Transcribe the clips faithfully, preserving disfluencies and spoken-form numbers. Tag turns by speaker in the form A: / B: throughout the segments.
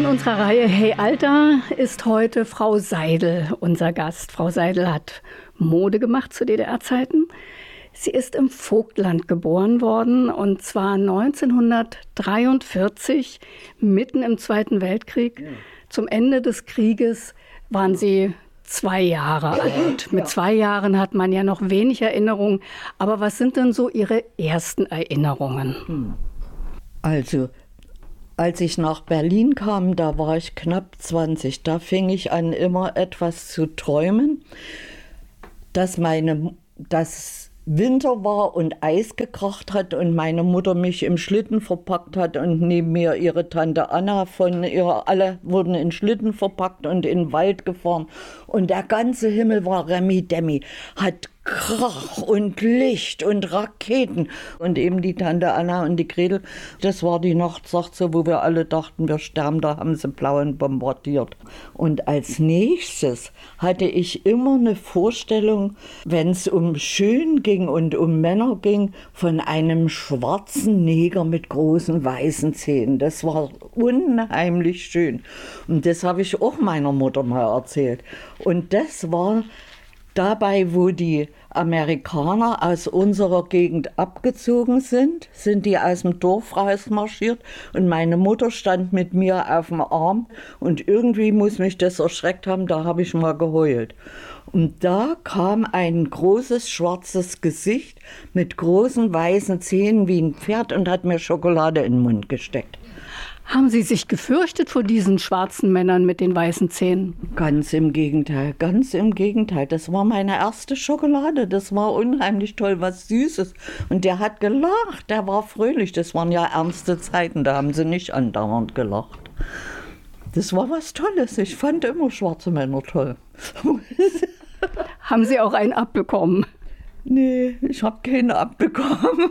A: In unserer Reihe Hey Alter ist heute Frau Seidel unser Gast. Frau Seidel hat Mode gemacht zu D D R-Zeiten. Sie ist im Vogtland geboren worden, und zwar neunzehnhundertdreiundvierzig, mitten im Zweiten Weltkrieg. Ja. Zum Ende des Krieges waren Sie zwei Jahre alt. Mit zwei Jahren hat man ja noch wenig Erinnerung. Aber was sind denn so Ihre ersten Erinnerungen?
B: Also, als ich nach Berlin kam, da war ich knapp zwanzig. Da fing ich an, immer etwas zu träumen, dass meine, dass Winter war und Eis gekracht hat und meine Mutter mich im Schlitten verpackt hat und neben mir ihre Tante Anna, von ihrer, alle wurden in Schlitten verpackt und in den Wald gefahren. Und der ganze Himmel war Remi-Demi, hat Krach und Licht und Raketen. Und eben die Tante Anna und die Gretel, das war die Nacht, sagt sie, wo wir alle dachten, wir sterben, da haben sie Blauen bombardiert. Und als nächstes hatte ich immer eine Vorstellung, wenn es um Schön ging und um Männer ging, von einem schwarzen Neger mit großen weißen Zähnen. Das war unheimlich schön. Und das habe ich auch meiner Mutter mal erzählt. Und das war dabei, wo die Amerikaner aus unserer Gegend abgezogen sind, sind die aus dem Dorf rausmarschiert und meine Mutter stand mit mir auf dem Arm und irgendwie muss mich das erschreckt haben, da habe ich mal geheult. Und da kam ein großes schwarzes Gesicht mit großen weißen Zähnen wie ein Pferd und hat mir Schokolade in den Mund gesteckt.
A: Haben Sie sich gefürchtet vor diesen schwarzen Männern mit den weißen Zähnen?
B: Ganz im Gegenteil, ganz im Gegenteil. Das war meine erste Schokolade. Das war unheimlich toll, was Süßes. Und der hat gelacht, der war fröhlich. Das waren ja ernste Zeiten, da haben sie nicht andauernd gelacht. Das war was Tolles. Ich fand immer schwarze Männer toll.
A: Haben Sie auch einen abbekommen?
B: Nee, ich habe keinen abbekommen.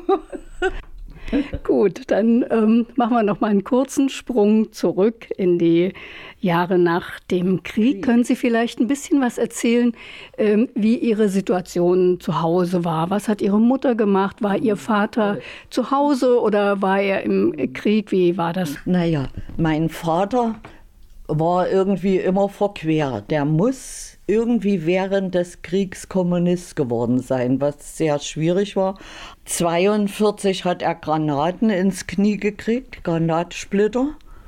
A: Gut, dann ähm, machen wir noch mal einen kurzen Sprung zurück in die Jahre nach dem Krieg. Können Sie vielleicht ein bisschen was erzählen, ähm, wie Ihre Situation zu Hause war? Was hat Ihre Mutter gemacht? War Ihr Vater zu Hause oder war er im Krieg? Wie war das?
B: Naja, mein Vater war irgendwie immer verquer. Der muss irgendwie während des Kriegs Kommunist geworden sein, was sehr schwierig war. zweiundvierzig hat er Granaten ins Knie gekriegt, Granatsplitter,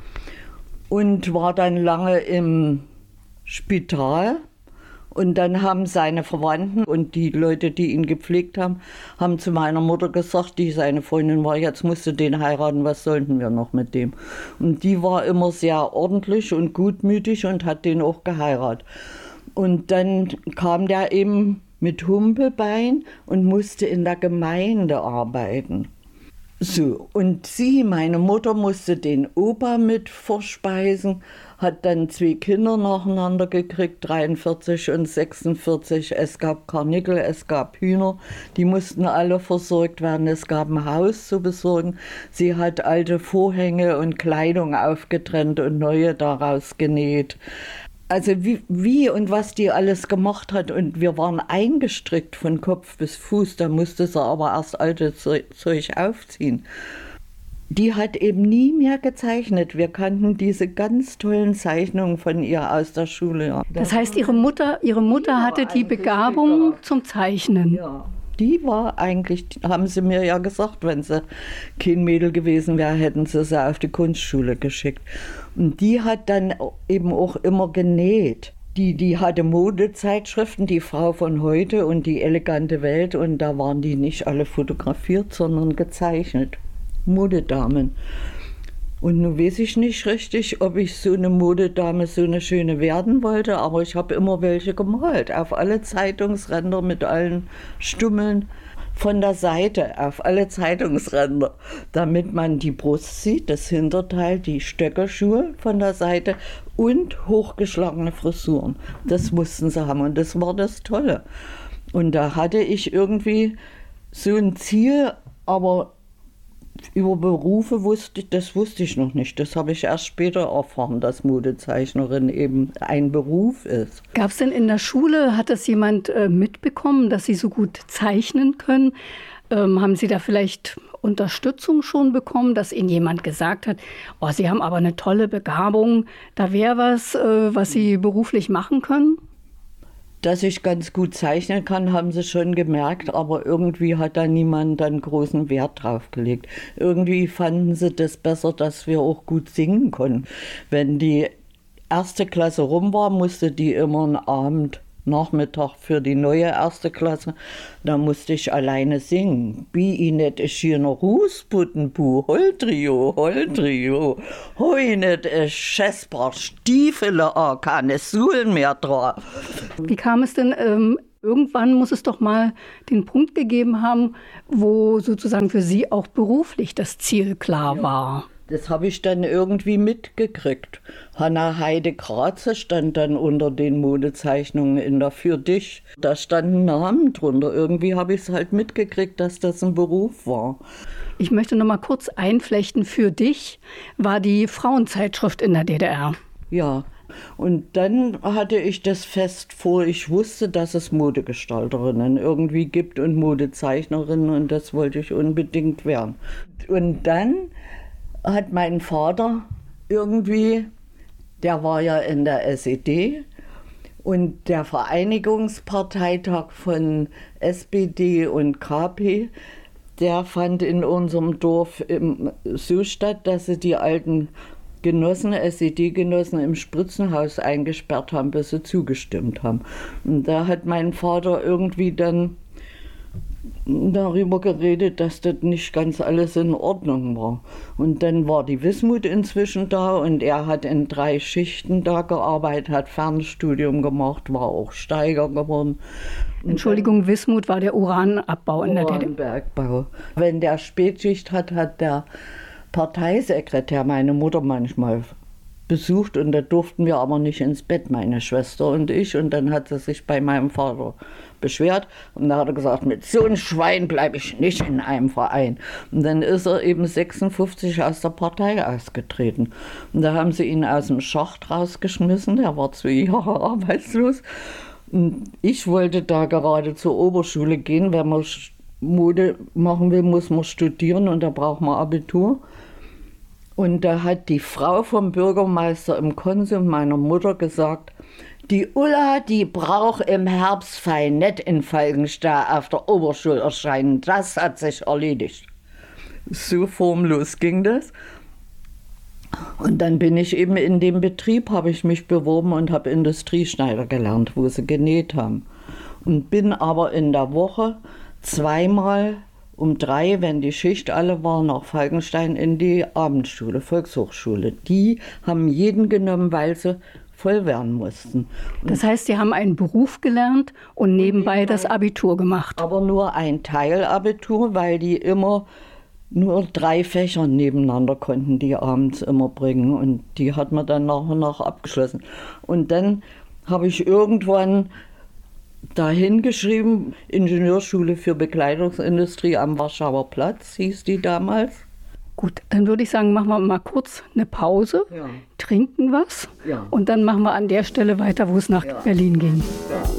B: und war dann lange im Spital. Und dann haben seine Verwandten und die Leute, die ihn gepflegt haben, haben zu meiner Mutter gesagt, die seine Freundin war, jetzt musst du den heiraten, was sollten wir noch mit dem? Und die war immer sehr ordentlich und gutmütig und hat den auch geheiratet. Und dann kam der eben mit Humpelbein und musste in der Gemeinde arbeiten. So, und sie, meine Mutter, musste den Opa mit verspeisen, hat dann zwei Kinder nacheinander gekriegt, dreiundvierzig und sechsundvierzig. Es gab Karnickel, es gab Hühner, die mussten alle versorgt werden. Es gab ein Haus zu besorgen. Sie hat alte Vorhänge und Kleidung aufgetrennt und neue daraus genäht. Also wie, wie und was die alles gemacht hat, und wir waren eingestrickt von Kopf bis Fuß, da musste sie aber erst alte Zeug aufziehen. Die hat eben nie mehr gezeichnet. Wir kannten diese ganz tollen Zeichnungen von ihr aus der Schule. Ja.
A: Das heißt, Ihre Mutter, Ihre Mutter hatte die Begabung begabt zum Zeichnen?
B: Ja. Die war eigentlich, haben sie mir ja gesagt, wenn sie kein Mädel gewesen wäre, hätten sie sie auf die Kunstschule geschickt. Und die hat dann eben auch immer genäht. Die, die hatte Modezeitschriften, die Frau von heute und die elegante Welt, und da waren die nicht alle fotografiert, sondern gezeichnet. Modedamen. Und nun weiß ich nicht richtig, ob ich so eine Modedame, so eine schöne werden wollte, aber ich habe immer welche gemalt, auf alle Zeitungsränder mit allen Stummeln von der Seite, auf alle Zeitungsränder, damit man die Brust sieht, das Hinterteil, die Stöckerschuhe von der Seite und hochgeschlagene Frisuren. Das mussten sie haben und das war das Tolle. Und da hatte ich irgendwie so ein Ziel, aber über Berufe wusste ich, das wusste ich noch nicht. Das habe ich erst später erfahren, dass Modezeichnerin eben ein Beruf ist.
A: Gab es denn in der Schule, hat das jemand äh, mitbekommen, dass Sie so gut zeichnen können? Ähm, haben Sie da vielleicht Unterstützung schon bekommen, dass Ihnen jemand gesagt hat, oh, Sie haben aber eine tolle Begabung, da wäre was, äh, was Sie beruflich machen können?
B: Dass ich ganz gut zeichnen kann, haben sie schon gemerkt, aber irgendwie hat da niemand dann großen Wert drauf gelegt. Irgendwie fanden sie das besser, dass wir auch gut singen konnten. Wenn die erste Klasse rum war, musste die immer einen Abend, Nachmittag für die neue erste Klasse, da musste ich alleine singen. Wie net ist hier noch Rußbuttenbu, Holtrio, Holtrio, hoi net ist Schesper, Stiefele, a keine Suhlen mehr drauf.
A: Wie kam es denn, ähm, irgendwann muss es doch mal den Punkt gegeben haben, wo sozusagen für Sie auch beruflich das Ziel klar war?
B: Das habe ich dann irgendwie mitgekriegt. Hanna Heide Graze stand dann unter den Modezeichnungen in der Für dich. Da standen Namen drunter. Irgendwie habe ich es halt mitgekriegt, dass das ein Beruf war.
A: Ich möchte noch mal kurz einflechten, Für dich war die Frauenzeitschrift in der D D R.
B: Ja, und dann hatte ich das fest vor. Ich wusste, dass es Modegestalterinnen irgendwie gibt und Modezeichnerinnen und das wollte ich unbedingt werden. Und dann hat mein Vater irgendwie, der war ja in der S E D und der Vereinigungsparteitag von S P D und K P, der fand in unserem Dorf im, so statt, dass sie die alten Genossen, S E D-Genossen im Spritzenhaus eingesperrt haben, bis sie zugestimmt haben. Und da hat mein Vater irgendwie dann darüber geredet, dass das nicht ganz alles in Ordnung war. Und dann war die Wismut inzwischen da und er hat in drei Schichten da gearbeitet, hat Fernstudium gemacht, war auch Steiger geworden. Und
A: Entschuldigung, Wismut war der Uranabbau in der D D R.
B: Uranbergbau. Wenn der Spätschicht hat, hat der Parteisekretär meine Mutter manchmal besucht und da durften wir aber nicht ins Bett, meine Schwester und ich. Und dann hat sie sich bei meinem Vater beschwert und da hat er gesagt, mit so einem Schwein bleibe ich nicht in einem Verein. Und dann ist er eben sechsundfünfzig aus der Partei ausgetreten. Und da haben sie ihn aus dem Schacht rausgeschmissen, er war zwei Jahre arbeitslos. Und ich wollte da gerade zur Oberschule gehen, wenn man Mode machen will, muss man studieren und da braucht man Abitur. Und da hat die Frau vom Bürgermeister im Konsum meiner Mutter gesagt, die Ulla, die braucht im Herbst fein nicht in Falkenstein auf der Oberschule erscheinen. Das hat sich erledigt. So formlos ging das. Und dann bin ich eben in dem Betrieb, habe ich mich beworben und habe Industrieschneider gelernt, wo sie genäht haben. Und bin aber in der Woche zweimal um drei, wenn die Schicht alle war, nach Falkenstein in die Abendschule, Volkshochschule. Die haben jeden genommen, weil sie voll werden mussten. Und
A: das heißt, Sie haben einen Beruf gelernt und nebenbei, nebenbei das Abitur gemacht?
B: Aber nur ein Teilabitur, weil die immer nur drei Fächer nebeneinander konnten, die abends immer bringen. Und die hat man dann nach und nach abgeschlossen. Und dann habe ich irgendwann dahin geschrieben, Ingenieurschule für Bekleidungsindustrie am Warschauer Platz, hieß die damals.
A: Gut, dann würde ich sagen, machen wir mal kurz eine Pause, ja. Trinken was ja. Und dann machen wir an der Stelle weiter, wo es nach ja. Berlin ging. Ja.